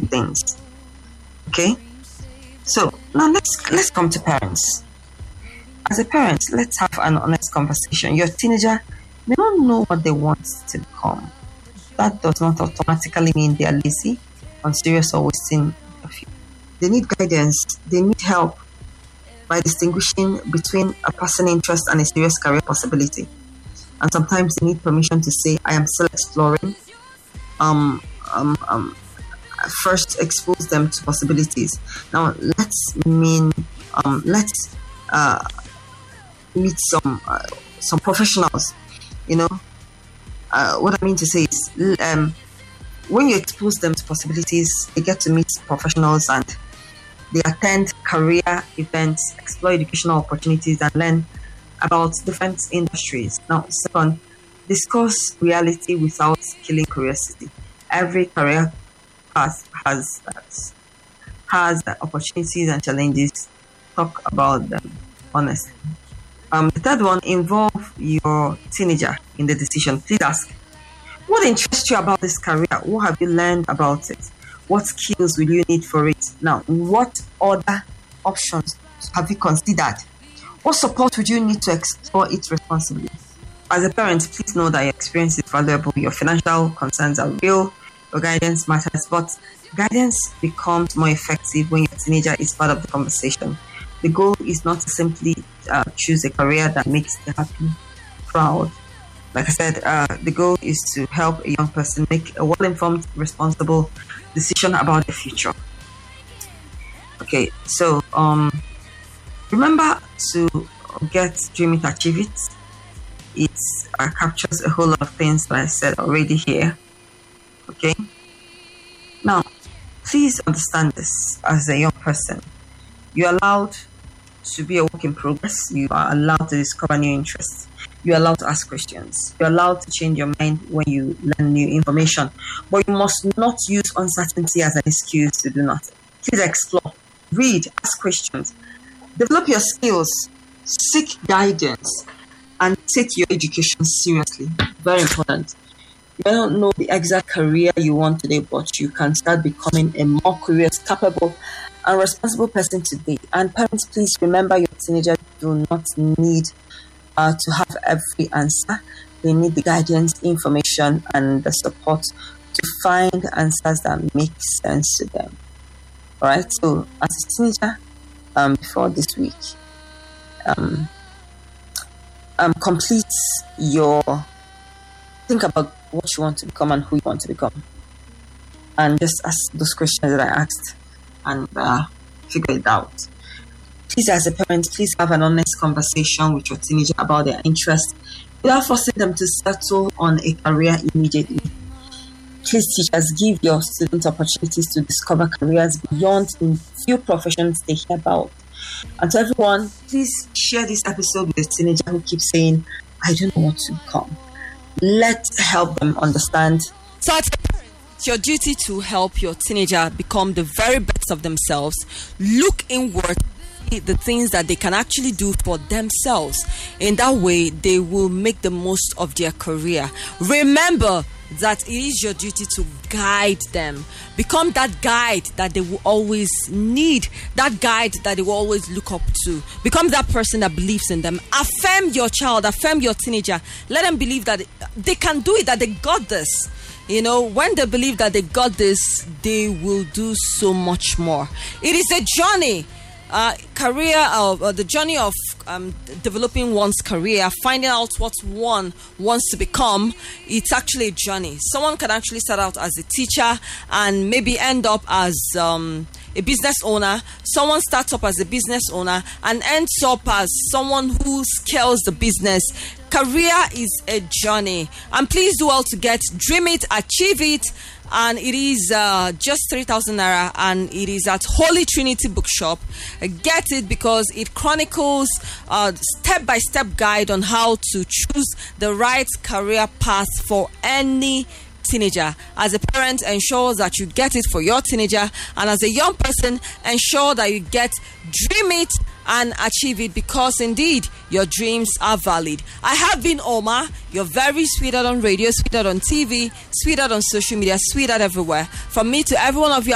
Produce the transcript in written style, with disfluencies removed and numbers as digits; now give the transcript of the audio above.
things. Okay? So now let's come to parents. As a parent, let's have an honest conversation. Your teenager may not know what they want to become. That does not automatically mean they are lazy, unserious, or wasting a few. They need guidance. They need help by distinguishing between a passing interest and a serious career possibility. And sometimes they need permission to say, I am still exploring. First expose them to possibilities. Now let's meet some professionals. What I mean to say is, when you expose them to possibilities, they get to meet professionals and they attend career events, explore educational opportunities, and learn about different industries. Now, second, discuss reality without killing curiosity. Every career path has opportunities and challenges. Talk about them honestly. The third one, involve your teenager in the decision. Please ask, what interests you about this career? What have you learned about it? What skills will you need for it? Now, what other options have you considered? What support would you need to explore it responsibly? As a parent, please know that your experience is valuable. Your financial concerns are real. Your guidance matters, but guidance becomes more effective when your teenager is part of the conversation. The goal is not to simply choose a career that makes them happy, proud. Like I said, the goal is to help a young person make a well-informed, responsible decision about the future. Okay, so remember to get Dream It, Achieve It. It captures a whole lot of things that I said already here. Okay, now please understand this. As a young person, you're allowed to be a work in progress. You are allowed to discover new interests. You're allowed to ask questions. You're allowed to change your mind when you learn new information. But you must not use uncertainty as an excuse to do nothing. Please explore, read, ask questions, develop your skills, seek guidance, and take your education seriously. Very important. You may not know the exact career you want today, but you can start becoming a more curious, capable, and responsible person today. And parents, please remember, your teenager do not need to have every answer. They need the guidance, information, and the support to find answers that make sense to them. All right. So, as a teenager, before this week, complete your think about what you want to become and who you want to become, and just ask those questions that I asked and figure it out. Please, as a parent, please have an honest conversation with your teenager about their interests without forcing them to settle on a career immediately. Please, teachers, give your students opportunities to discover careers beyond the few professions they hear about. And to everyone, please share this episode with a teenager who keeps saying, I don't know what to become. Let's help them understand. So it's your duty to help your teenager become the very best of themselves. Look inward, the things that they can actually do for themselves. In that way, they will make the most of their career. Remember that it is your duty to guide them. Become that guide that they will always need, that guide that they will always look up to. Become that person that believes in them. Affirm your child, affirm your teenager. Let them believe that they can do it, that they got this. When they believe that they got this, they will do so much more. It is a journey. The journey of developing one's career, finding out what one wants to become. It's actually a journey. Someone can actually start out as a teacher and maybe end up as a business owner. Someone starts up as a business owner and ends up as someone who scales the business. Career is a journey, and please do well to get Dream It, Achieve It. And it is just 3,000 naira, and it is at Holy Trinity Bookshop. Get it because it chronicles step-by-step guide on how to choose the right career path for any teenager. As a parent, ensure that you get it for your teenager, and as a young person, ensure that you get Dream It and Achieve It, because indeed your dreams are valid. I have been Oma, your very sweetheart on radio, sweetheart on TV, sweetheart on social media, sweetheart everywhere. From me to every one of you